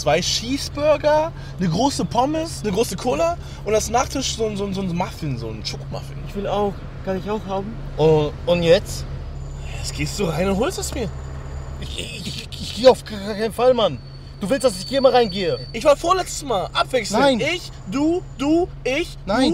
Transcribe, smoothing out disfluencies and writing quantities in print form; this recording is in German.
2 Cheeseburger, eine große Pommes, eine große Cola und als Nachtisch so ein Muffin, so ein Schokomuffin. Ich will auch. Kann ich auch haben? Und jetzt? Jetzt gehst du rein und holst es mir. Ich gehe auf keinen Fall, Mann. Du willst, dass ich hier mal reingehe? Ich war vorletztes Mal. Abwechselnd. Nein. Ich, du, ich. Nein.